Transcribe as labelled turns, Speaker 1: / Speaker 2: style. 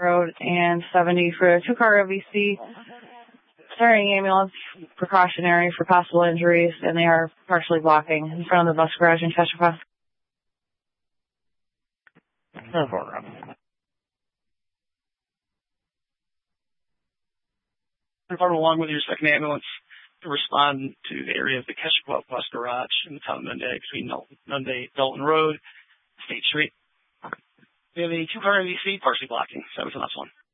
Speaker 1: Road and 70 for a 2-car OVC. Starting ambulance, precautionary for possible injuries, and they are partially blocking in front of the bus garage in Teshapa.
Speaker 2: Department, along with your second ambulance, to respond to the area of the Teshapa bus garage in the town of Nunde between Nunde, Dalton Road, State Street. We have a 2-car MVC partially blocking. So that was the last one.